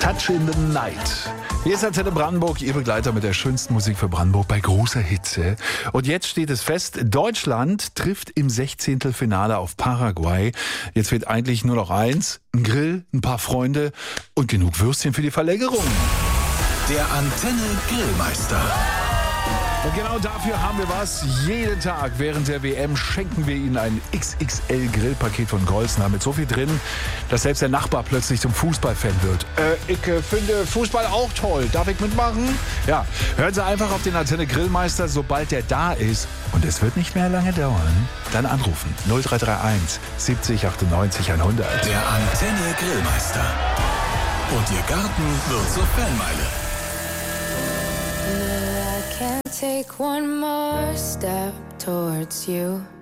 Touch in the Night. Hier ist Antenne Brandenburg, Ihr Begleiter mit der schönsten Musik für Brandenburg bei großer Hitze. Und jetzt steht es fest, Deutschland trifft im 16. Finale auf Paraguay. Jetzt fehlt eigentlich nur noch eins, ein Grill, ein paar Freunde und genug Würstchen für die Verlängerung. Der Antenne Grillmeister. Und genau dafür haben wir was. Jeden Tag während der WM schenken wir Ihnen ein XXL-Grillpaket von Golsner mit so viel drin, dass selbst der Nachbar plötzlich zum Fußballfan wird. Ich finde Fußball auch toll. Darf ich mitmachen? Ja, hören Sie einfach auf den Antenne Grillmeister, sobald der da ist. Und es wird nicht mehr lange dauern. Dann anrufen. 0331 70 98 100. Der Antenne Grillmeister. Und Ihr Garten wird zur Fanmeile. Take one more step towards you.